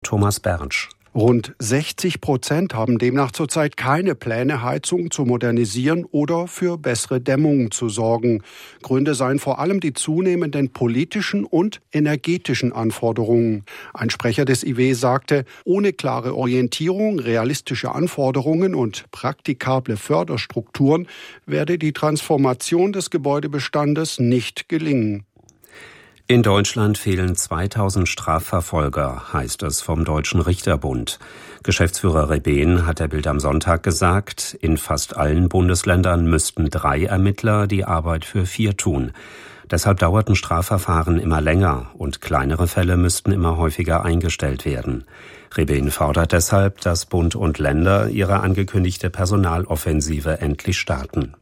Thomas Bernsch. Rund 60% haben demnach zurzeit keine Pläne, Heizung zu modernisieren oder für bessere Dämmung zu sorgen. Gründe seien vor allem die zunehmenden politischen und energetischen Anforderungen. Ein Sprecher des IW sagte, ohne klare Orientierung, realistische Anforderungen und praktikable Förderstrukturen werde die Transformation des Gebäudebestandes nicht gelingen. In Deutschland fehlen 2000 Strafverfolger, heißt es vom Deutschen Richterbund. Geschäftsführer Rebehn hat der Bild am Sonntag gesagt, in fast allen Bundesländern müssten 3 Ermittler die Arbeit für 4 tun. Deshalb dauerten Strafverfahren immer länger und kleinere Fälle müssten immer häufiger eingestellt werden. Rebehn fordert deshalb, dass Bund und Länder ihre angekündigte Personaloffensive endlich starten.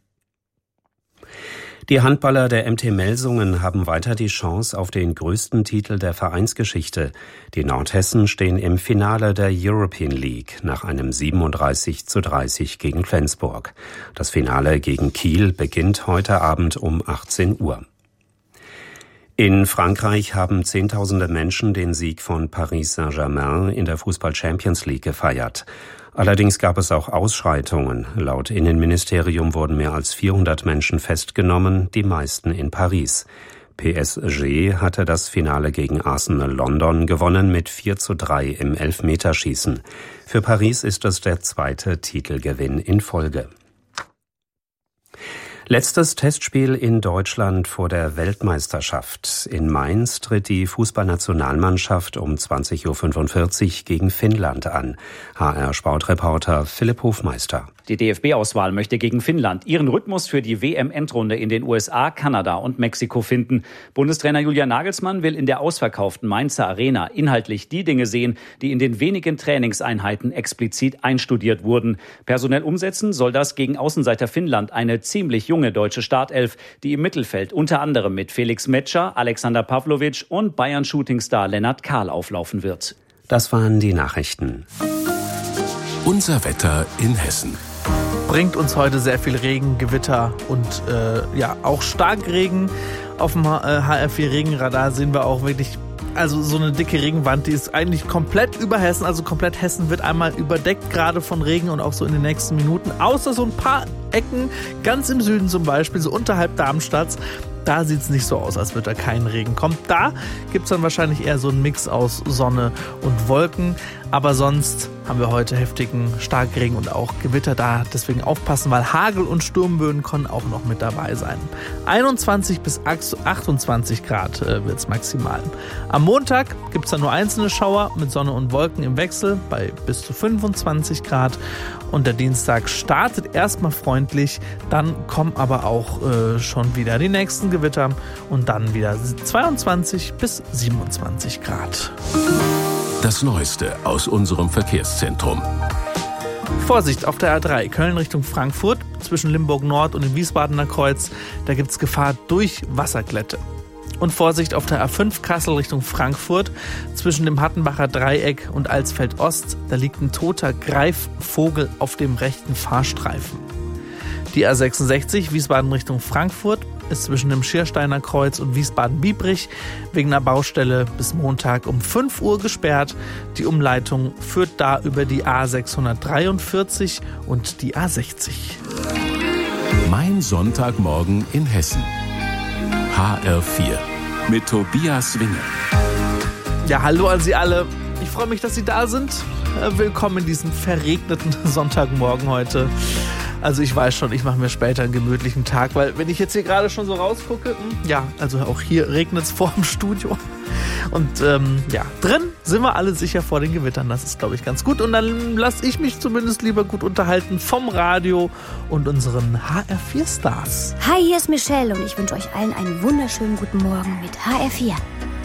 Die Handballer der MT Melsungen haben weiter die Chance auf den größten Titel der Vereinsgeschichte. Die Nordhessen stehen im Finale der European League nach einem 37:30 gegen Flensburg. Das Finale gegen Kiel beginnt heute Abend um 18 Uhr. In Frankreich haben Zehntausende Menschen den Sieg von Paris Saint-Germain in der Fußball-Champions League gefeiert. Allerdings gab es auch Ausschreitungen. Laut Innenministerium wurden mehr als 400 Menschen festgenommen, die meisten in Paris. PSG hatte das Finale gegen Arsenal London gewonnen mit 4:3 im Elfmeterschießen. Für Paris ist es der 2. Titelgewinn in Folge. Letztes Testspiel in Deutschland vor der Weltmeisterschaft. In Mainz tritt die Fußballnationalmannschaft um 20:45 Uhr gegen Finnland an. HR-Sportreporter Philipp Hofmeister. Die DFB-Auswahl möchte gegen Finnland ihren Rhythmus für die WM-Endrunde in den USA, Kanada und Mexiko finden. Bundestrainer Julian Nagelsmann will in der ausverkauften Mainzer Arena inhaltlich die Dinge sehen, die in den wenigen Trainingseinheiten explizit einstudiert wurden. Personell umsetzen soll das gegen Außenseiter Finnland eine ziemlich junge deutsche Startelf, die im Mittelfeld unter anderem mit Felix Metscher, Alexander Pavlovic und Bayern-Shootingstar Lennart Kahl auflaufen wird. Das waren die Nachrichten. Unser Wetter in Hessen. Bringt uns heute sehr viel Regen, Gewitter und auch Starkregen. Auf dem HR4 Regenradar sehen wir auch wirklich so eine dicke Regenwand, die ist eigentlich komplett über Hessen, also komplett Hessen wird einmal überdeckt, gerade von Regen und auch so in den nächsten Minuten, außer so ein paar Ecken, ganz im Süden zum Beispiel, so unterhalb Darmstadts. Da sieht es nicht so aus, als würde da kein Regen kommen. Da gibt es dann wahrscheinlich eher so einen Mix aus Sonne und Wolken. Aber sonst haben wir heute heftigen Starkregen und auch Gewitter da. Deswegen aufpassen, weil Hagel und Sturmböen können auch noch mit dabei sein. 21 bis 28 Grad wird es maximal. Am Montag gibt es dann nur einzelne Schauer mit Sonne und Wolken im Wechsel bei bis zu 25 Grad. Und der Dienstag startet erstmal freundlich, dann kommen aber auch schon wieder die nächsten Gewitter und dann wieder 22 bis 27 Grad. Das Neueste aus unserem Verkehrszentrum. Vorsicht auf der A3 Köln Richtung Frankfurt zwischen Limburg Nord und dem Wiesbadener Kreuz. Da gibt es Gefahr durch Wasserglätte. Und Vorsicht auf der A5 Kassel Richtung Frankfurt zwischen dem Hattenbacher Dreieck und Alsfeld Ost. Da liegt ein toter Greifvogel auf dem rechten Fahrstreifen. Die A66 Wiesbaden Richtung Frankfurt ist zwischen dem Schiersteiner Kreuz und Wiesbaden-Biebrich wegen einer Baustelle bis Montag um 5 Uhr gesperrt. Die Umleitung führt da über die A643 und die A60. Mein Sonntagmorgen in Hessen. HR4 mit Tobias Winge. Ja, hallo an Sie alle. Ich freue mich, dass Sie da sind. Willkommen in diesem verregneten Sonntagmorgen heute. Also ich weiß schon, ich mache mir später einen gemütlichen Tag, weil wenn ich jetzt hier gerade schon so rausgucke, also auch hier regnet es vor dem Studio. Und drin sind wir alle sicher vor den Gewittern. Das ist, glaube ich, ganz gut. Und dann lasse ich mich zumindest lieber gut unterhalten vom Radio und unseren HR4-Stars. Hi, hier ist Michelle und ich wünsche euch allen einen wunderschönen guten Morgen mit HR4.